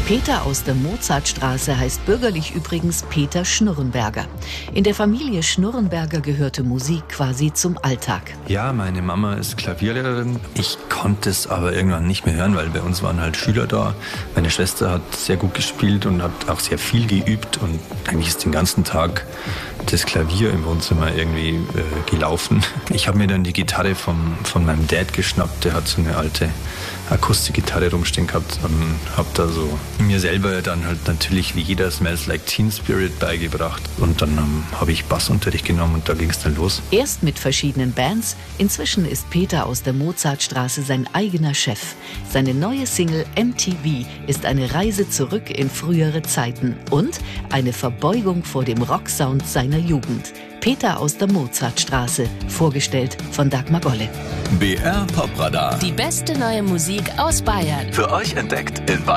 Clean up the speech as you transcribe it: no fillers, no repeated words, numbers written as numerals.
Peter aus der Mozartstraße heißt bürgerlich übrigens Peter Schnurrenberger. In der Familie Schnurrenberger gehörte Musik quasi zum Alltag. Ja, meine Mama ist Klavierlehrerin. Ich konnte es aber irgendwann nicht mehr hören, weil bei uns waren halt Schüler da. Meine Schwester hat sehr gut gespielt und hat auch sehr viel geübt. Und eigentlich ist den ganzen Tag das Klavier im Wohnzimmer irgendwie gelaufen. Ich habe mir dann die Gitarre von meinem Dad geschnappt. Der hat so eine alte Akustikgitarre rumstehen gehabt und habe da so mir selber dann halt natürlich wie jeder Smells Like Teen Spirit beigebracht. Und dann habe ich Bassunterricht genommen und da ging es dann los. Erst mit verschiedenen Bands, inzwischen ist Peter aus der Mozartstraße sein eigener Chef. Seine neue Single MTV ist eine Reise zurück in frühere Zeiten und eine Verbeugung vor dem Rocksound seiner Jugend. Peter aus der Mozartstraße, vorgestellt von Dagmar Golle. BR Popradar. Die beste neue Musik aus Bayern. Für euch entdeckt in Bayern.